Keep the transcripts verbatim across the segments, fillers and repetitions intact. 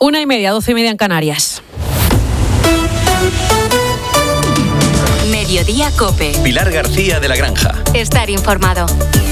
Una y media, doce y media en Canarias. Mediodía COPE. Pilar García de la Granja. Estar informado.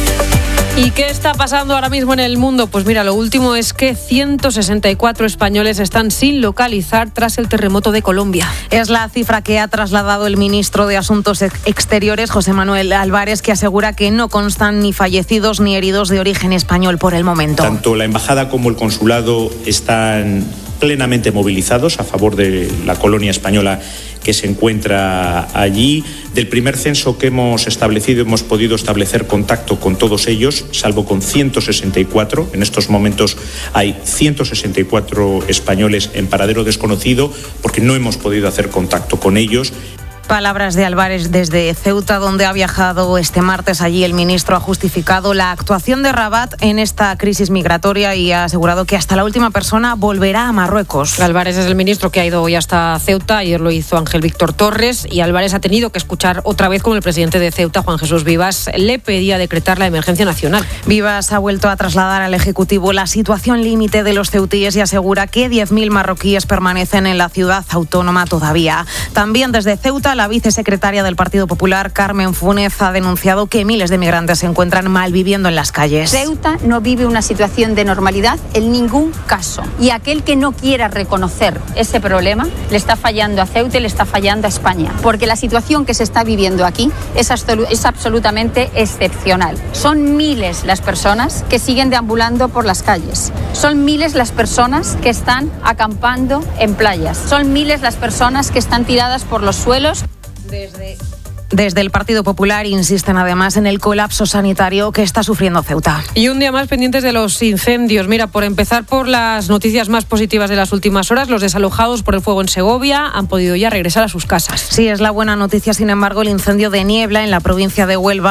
¿Y qué está pasando ahora mismo en el mundo? Pues mira, lo último es que ciento sesenta y cuatro españoles están sin localizar tras el terremoto de Colombia. Es la cifra que ha trasladado el ministro de Asuntos Exteriores, José Manuel Álvarez, que asegura que no constan ni fallecidos ni heridos de origen español por el momento. Tanto la embajada como el consulado están plenamente movilizados a favor de la colonia española que se encuentra allí. Del primer censo que hemos establecido, hemos podido establecer contacto con todos ellos, salvo con ciento sesenta y cuatro. En estos momentos hay ciento sesenta y cuatro españoles en paradero desconocido porque no hemos podido hacer contacto con ellos. Palabras de Álvarez desde Ceuta, donde ha viajado este martes. Allí el ministro ha justificado la actuación de Rabat en esta crisis migratoria y ha asegurado que hasta la última persona volverá a Marruecos. Álvarez es el ministro que ha ido hoy hasta Ceuta. Ayer lo hizo Ángel Víctor Torres y Álvarez ha tenido que escuchar otra vez con el presidente de Ceuta, Juan Jesús Vivas. Le pedía decretar la emergencia nacional. Vivas ha vuelto a trasladar al Ejecutivo la situación límite de los ceutíes y asegura que diez mil marroquíes permanecen en la ciudad autónoma todavía. También desde Ceuta, la vicesecretaria del Partido Popular, Carmen Funes, ha denunciado que miles de migrantes se encuentran malviviendo en las calles. Ceuta no vive una situación de normalidad en ningún caso. Y aquel que no quiera reconocer ese problema le está fallando a Ceuta y le está fallando a España. Porque la situación que se está viviendo aquí es, absolu- es absolutamente excepcional. Son miles las personas que siguen deambulando por las calles. Son miles las personas que están acampando en playas. Son miles las personas que están tiradas por los suelos. Desde, desde el Partido Popular insisten además en el colapso sanitario que está sufriendo Ceuta. Y un día más pendientes de los incendios. Mira, por empezar por las noticias más positivas de las últimas horas, los desalojados por el fuego en Segovia han podido ya regresar a sus casas. Sí, es la buena noticia. Sin embargo, el incendio de Niebla en la provincia de Huelva